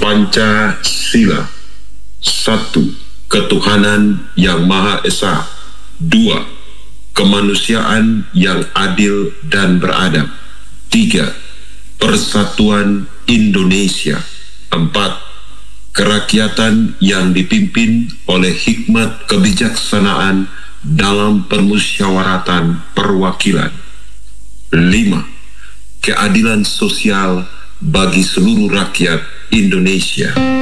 Pancasila. 1. Ketuhanan yang Maha Esa. 2. Kemanusiaan yang adil dan beradab. 3. Persatuan Indonesia. 4. Kerakyatan yang dipimpin oleh hikmat kebijaksanaan dalam permusyawaratan perwakilan. 5. Keadilan sosial bagi seluruh rakyat Indonesia.